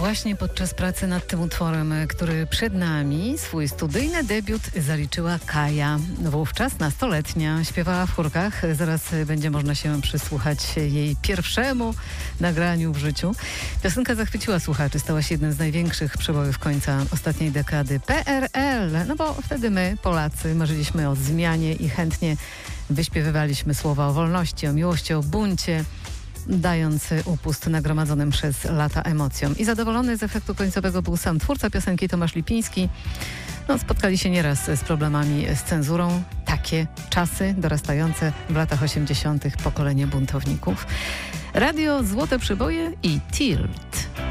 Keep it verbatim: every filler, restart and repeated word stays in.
właśnie podczas pracy nad tym utworem, który przed nami, swój studyjny debiut zaliczyła Kaja. Wówczas nastoletnia, śpiewała w chórkach. Zaraz będzie można się przysłuchać jej pierwszemu nagraniu w życiu. Piosenka zachwyciła słuchaczy, stała się jednym z największych przebojów końca ostatniej dekady. P R L, no bo wtedy my, Polacy, marzyliśmy o zmianie i chętnie wyśpiewywaliśmy słowa o wolności, o miłości, o buncie, dając upust nagromadzonym przez lata emocjom. I zadowolony z efektu końcowego był sam twórca piosenki, Tomasz Lipiński. No, spotkali się nieraz z problemami z cenzurą. Takie czasy dorastające w latach osiemdziesiątych pokolenie buntowników. Radio Złote Przyboje i Tilt.